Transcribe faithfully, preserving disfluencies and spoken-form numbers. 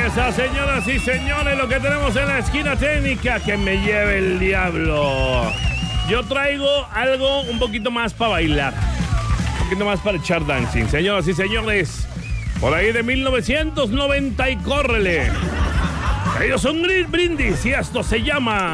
está, señoras y señores, lo que tenemos en la esquina técnica, que me lleve el diablo. Yo traigo algo un poquito más para bailar, un poquito más para echar dancing, señoras y señores. Por ahí de mil novecientos noventa y córrele. Ellos son Brindis y esto se llama